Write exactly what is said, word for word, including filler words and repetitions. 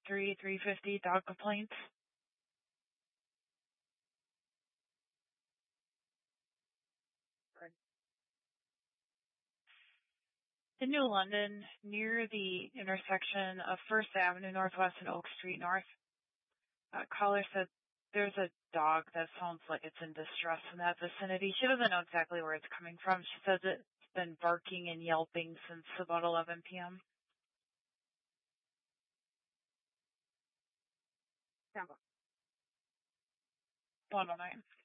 three three fifty dog complaints. In New London, near the intersection of First Avenue Northwest and Oak Street North, a caller said there's a dog that sounds like it's in distress in that vicinity. She doesn't know exactly where it's coming from. She says it's been barking and yelping since about eleven p.m. one oh nine.